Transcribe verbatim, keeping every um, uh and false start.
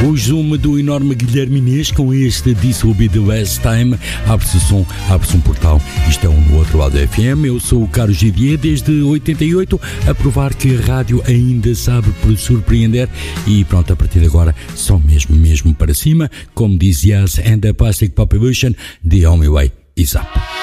O zoom do enorme Guilherme Inês com este This Will Be The Last Time. Abre-se o som, abre-se um portal. Isto é um no outro lado da F M. Eu sou o Carlos Givier, desde oitenta e oito, a provar que a rádio ainda sabe surpreender. E pronto, a partir de agora, só mesmo, mesmo para cima. Como diz Yas and the Plastic Population, the only way is up.